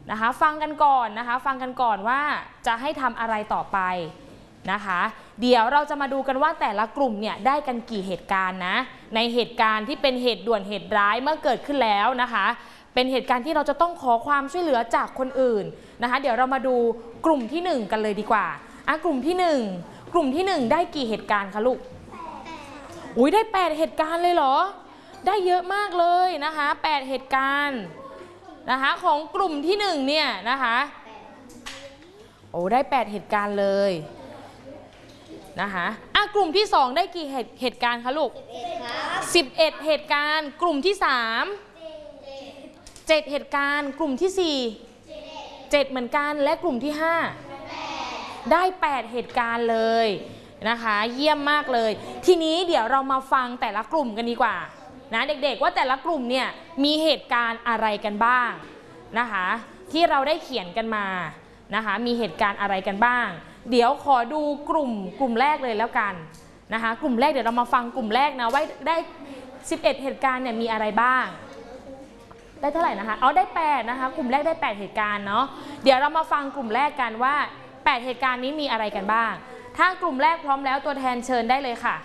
นะคะฟังกันก่อนนะคะฟังกันก่อนว่าจะให้ทำอะไรต่อไปนะคะเดี๋ยวเราจะมาดูกันว่าแต่ละกลุ่มเนี่ยได้กันกี่เหตุการณ์นะในเหตุการณ์ที่เป็นเหตุด่วนเหตุร้ายเมื่อเกิดขึ้นแล้วนะคะเป็นเหตุการณ์ที่เราจะต้องขอความช่วยเหลือจากคนอื่นนะคะเดี๋ยวเรามาดูกลุ่มที่1กันเลยดีกว่ากลุ่มที่1กลุ่มที่1ได้กี่เหตุการณ์คะลูกอุ้ยได้8เหตุการณ์เลยเหรอได้เยอะมากเลยนะคะ8เหตุการณ์นะคะของกลุ่มที่1เนี่ยนะคะโอ้ได้8เหตุการณ์เลยนะคะกลุ่มที่2ได้กี่เหตุการณ์คะลูก11เหตุการณ์กลุ่มที่3 7เหตุการณ์กลุ่มที่4 7เหมือนกันและกลุ่มที่5ได้8เหตุการณ์เลยนะคะเยี่ยมมากเลยทีนี้เดี๋ยวเรามาฟังแต่ละกลุ่มกันดีกว่านะเด็กๆว่าแต่ละกลุ่มเนี่ยมีเหตุการณ์อะไรกันบ้างนะคะที่เราได้เขียนกันมานะคะมีเหตุการณ์อะไรกันบ้างเดี๋ยวขอดูกลุ่มแรกเลยแล้วกันนะคะกลุ่มแรกเดี๋ยวเรามาฟังกลุ่มแรกนะว่าได้11เหตุการณ์เนี่ยมีอะไรบ้างได้เท่าไหร่นะคะได้8นะคะกลุ่มแรกได้8เหตุการณ์เนาะเดี๋ยวเรามาฟังกลุ่มแรกกันว่า8เหตุการณ์นี้มีอะไรกันบ้างถ้ากลุ่มแรกพร้อมแล้วตัวแทนเชิญได้เลยค่ะ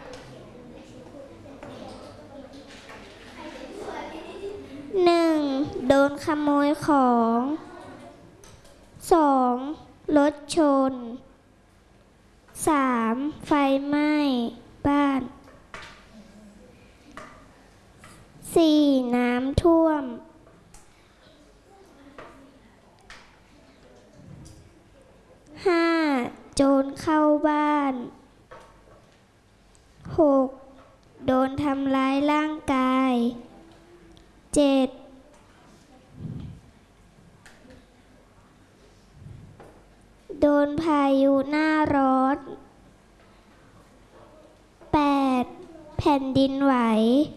1. โดนขโมยของ 2. รถชน 3. ไฟไหม้บ้าน 4. น้ำท่วม 5. โจรเข้าบ้าน 6. โดนทำร้ายร่างกาย 7. โดนพายุหน้าร้อน 8. แผ่นดินไหว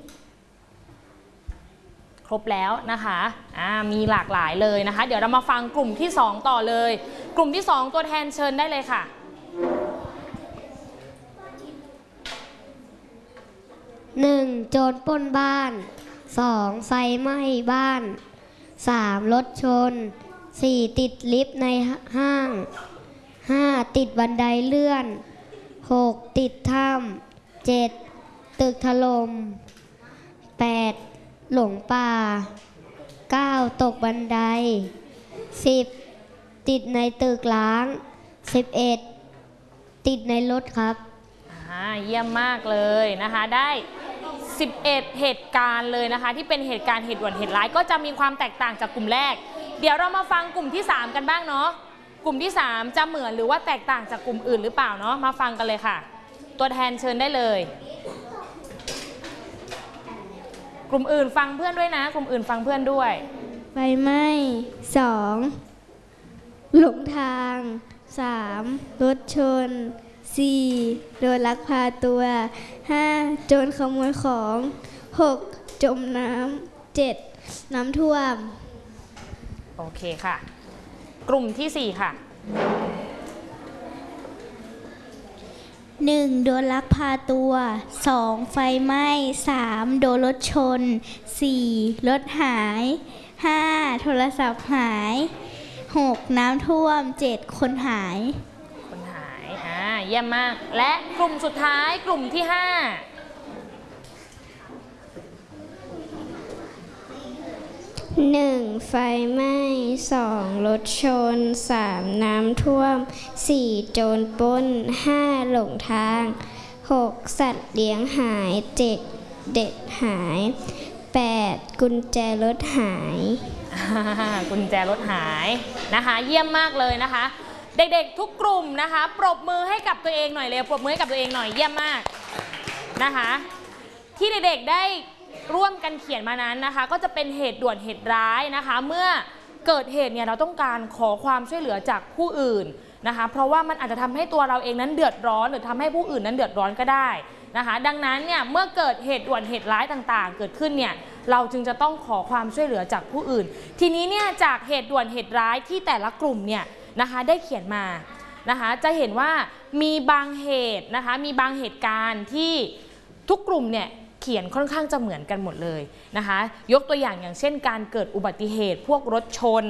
ครบแล้วนะคะมีหลากหลายเลยนะคะเดี๋ยวเรามาฟังกลุ่มที่2ต่อเลยกลุ่มที่2ตัวแทนเชิญได้เลยค่ะ 1. โจรปล้นบ้าน 2. ไฟไหม้บ้าน 3. รถชน 4. ติดลิฟต์ในห้าง 5. ติดบันไดเลื่อน 6. ติดถ้ำ 7. ตึกถล่ม 8. หลงป่า 9. ตกบันได 10. ติดในตึกล้าง 11. ติดในรถครับเยี่ยมมากเลยนะคะได้11เหตุการณ์เลยนะคะที่เป็นเหตุการณ์เหตุด่วนเหตุร้ายก็จะมีความแตกต่างจากกลุ่มแรกเดี๋ยวเรามาฟังกลุ่มที่3กันบ้างเนาะกลุ่มที่3จะเหมือนหรือว่าแตกต่างจากกลุ่มอื่นหรือเปล่าเนาะมาฟังกันเลยค่ะตัวแทนเชิญได้เลยกลุ่มอื่นฟังเพื่อนด้วยนะกลุ่มอื่นฟังเพื่อนด้วยไฟไหม้ 2. หลงทาง 3. รถชน 4. โดนลักพาตัว 5. โจรขโมยของ 6. จมน้ำ 7. น้ำท่วมโอเคค่ะกลุ่มที่4ค่ะ 1. โดนลักพาตัว 2. ไฟไหม้ 3. โดนรถชน 4. รถหาย 5. โทรศัพท์หาย 6. น้ำท่วม 7. คนหายเยี่ยมมากและกลุ่มสุดท้ายกลุ่มที่5 1. ไฟไหม้ 2. รถชน 3. น้ำท่วม 4. โจรปล้น 5. หลงทาง 6. สัตว์เลี้ยงหาย 7. เด็กหาย 8. กุญแจรถหายกุญแจรถหายนะคะเยี่ยมมากเลยนะคะเด็กๆทุกกลุ่มนะคะปรบมือให้กับตัวเองหน่อยเร็วปรบมือให้กับตัวเองหน่อยเยี่ยมมากนะคะที่เด็กๆได้ร่วมกันเขียนมานั้นนะคะก็จะเป็นเหตุด่วนเหตุร้ายนะคะเมื่อเกิดเหตุเนี่ยเราต้องการขอความช่วยเหลือจากผู้อื่นนะคะเพราะว่ามันอาจจะทำให้ตัวเราเองนั้นเดือดร้อนหรือทำให้ผู้อื่นนั้นเดือดร้อนก็ได้นะคะดังนั้นเนี่ยเมื่อเกิดเหตุด่วนเหตุร้ายต่างๆเกิดขึ้นเนี่ยเราจึงจะต้องขอความช่วยเหลือจากผู้อื่นทีนี้เนี่ยจากเหตุด่วนเหตุร้ายที่แต่ละกลุ่มเนี่ยนะคะได้เขียนมานะคะจะเห็นว่ามีบางเหตุนะคะมีบางเหตุการณ์ที่ทุกกลุ่มเนี่ยเขียนค่อนข้างจะเหมือนกันหมดเลยนะคะยกตัวอย่างเช่นการเกิดอุบัติเหตุพวกรถชน